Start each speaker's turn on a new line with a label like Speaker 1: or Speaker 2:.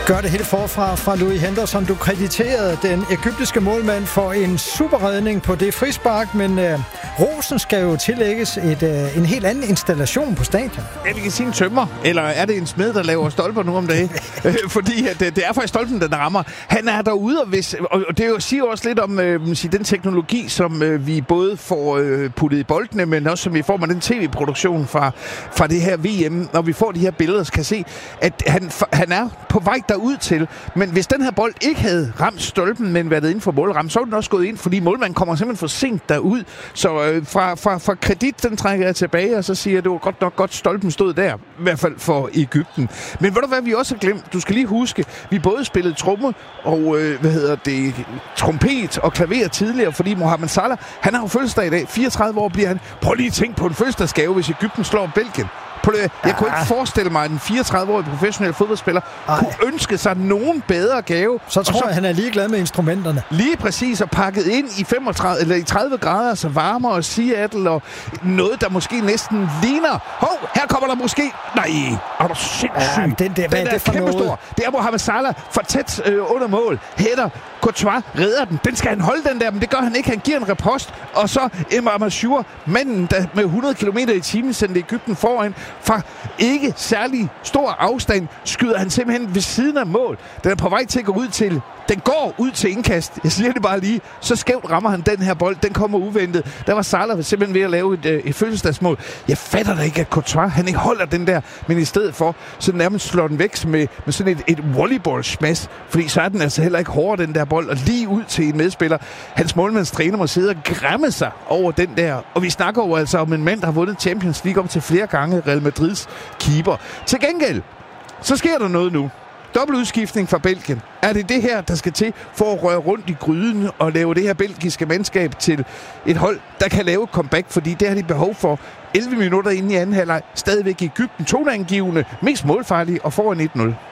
Speaker 1: gør det helt forfra fra Louis Henderson. Du krediterede den egyptiske målmand for en superredning på det frispark, men rosen skal jo tillægges en helt anden installation på stadion.
Speaker 2: Ja, vi kan sige en tømmer, eller er det en smed, der laver stolper nu om dagen? Fordi at, det er faktisk stolpen, den rammer. Han er derude, og det siger også lidt om den teknologi, som vi både får puttet i boldene, men også som vi får med den tv-produktion fra det her VM, når vi får de her billeder, så kan se, at han er på vej derud til. Men hvis den her bold ikke havde ramt stolpen, men været inden for målrammen, så er den også gået ind, fordi målmanden kommer simpelthen for sent derud. Så fra kredit, den trækker jeg tilbage, og så siger jeg, at det var godt stolpen stod der. I hvert fald for Egypten. Men ved du hvad, vi også har glemt? Du skal lige huske, vi både spillede tromme og trompet og klaver tidligere, fordi Mohamed Salah, han har jo fødselsdag i dag. 34 år bliver han. Prøv lige at tænke på en fødselsdagsgave, hvis Egypten slår Belgien. Jeg kunne ikke forestille mig, at en 34-årig professionel fodboldspiller kunne ønske sig nogen bedre gave.
Speaker 1: Så tror jeg, han er ligeglad med instrumenterne.
Speaker 2: Lige præcis, og pakket ind i 30 grader, så varmer og Seattle, og noget, der måske næsten ligner. Her kommer der måske... Nej, er du sindssyg?
Speaker 1: Den der, hvad er det for noget?
Speaker 2: Stor. Det er Mohamed Salah for tæt under mål. Hætter, Courtois redder den. Den skal han holde, den der, men det gør han ikke. Han giver en repost, og så Emre Mashour, manden, der med 100 km i timen sendte Egypten foran, fra ikke særlig stor afstand, skyder han simpelthen ved siden af mål. Den er på vej til at gå ud til... Den går ud til indkast. Jeg siger det bare lige. Så skævt rammer han den her bold. Den kommer uventet. Der var Salah simpelthen ved at lave et fødselsdagsmål. Jeg fatter da ikke, at Courtois, han ikke holder den der, men i stedet for, så nærmest slår den væk med sådan et volleyball-smash. Fordi så er den altså heller ikke hårdere, den der bold, og lige ud til en medspiller. Hans målmandstræner må sidde og græmme sig over den der. Og vi snakker jo altså om en mand, der har vundet Champions League op til flere gange, Real Madrids keeper. Til gengæld, så sker der noget nu. Dobbeltudskiftning fra Belgien. Er det her, der skal til for at røre rundt i gryden og lave det her belgiske mandskab til et hold, der kan lave et comeback? Fordi det har de behov for. 11 minutter inde i anden halvleg. Stadigvæk i Egypten. Toneangivende, mest målfarlige og foran 1-0.